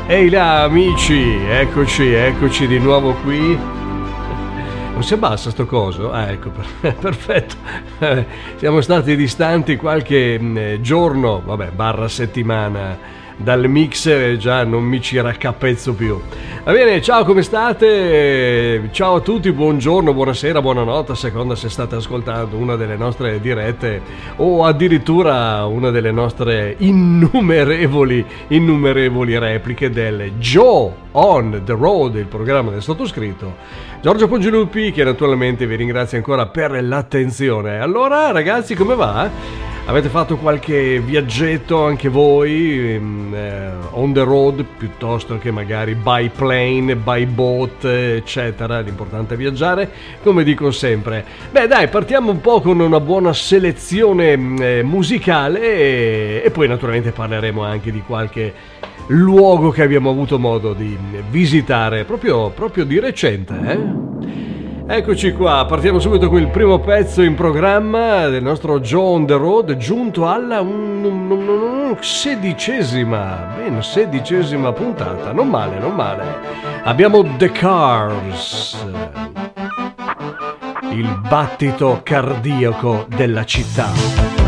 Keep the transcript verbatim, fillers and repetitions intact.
Ehi là amici, eccoci, eccoci di nuovo qui. Non si abbassa sto coso? Ah, ecco, perfetto. Siamo stati distanti qualche giorno, vabbè, barra settimana dal mixer e già non mi ci raccapezzo più. Va bene, ciao, come state? Ciao a tutti, buongiorno, buonasera, buonanotte, a seconda se state ascoltando una delle nostre dirette o addirittura una delle nostre innumerevoli, innumerevoli repliche del Joe on the Road, il programma del sottoscritto Giorgio Pongilupi, che naturalmente vi ringrazio ancora per l'attenzione. Allora ragazzi, come va? Avete fatto qualche viaggetto anche voi um, eh, on the road piuttosto che magari by plane, by boat, eccetera? L'importante è viaggiare, come dico sempre. Beh dai, partiamo un po' con una buona selezione eh, musicale e, e poi naturalmente parleremo anche di qualche luogo che abbiamo avuto modo di visitare proprio, proprio di recente, eh? Eccoci qua, partiamo subito con il primo pezzo in programma del nostro Joe on the Road, giunto alla un, un, un, un, sedicesima, bene, sedicesima puntata, non male, non male. Abbiamo The Cars, il battito cardiaco della città.